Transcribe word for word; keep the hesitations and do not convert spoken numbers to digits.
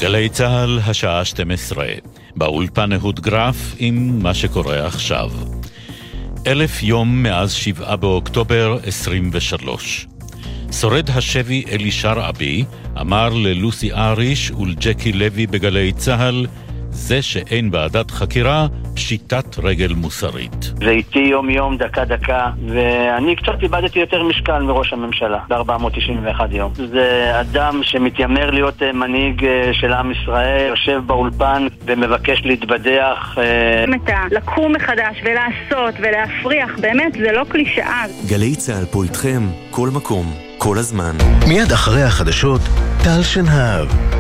גלי צהל, השעה שתים עשרה. באולפן אהוד גרף עם מה שקורה עכשיו. אלף יום מאז שבעה באוקטובר עשרים ושלוש. שורד השבי אלישר אבי אמר ללוסי אריש ולג'קי לוי בגלי צהל, זה שאין ועדת חקירה, פשיטת רגל מוסרית. זה איתי יום יום, דקה דקה, ואני קצת איבדתי יותר משקל מראש הממשלה, ב-ארבע מאות תשעים ואחת יום. זה אדם שמתיימר להיות מנהיג של עם ישראל, יושב באולפן ומבקש להתבדח. לקום מחדש ולעשות ולהפריח, באמת זה לא קלישאה. גלי צהל פה איתכם, כל מקום, כל הזמן. מיד אחרי החדשות, טל שנהב.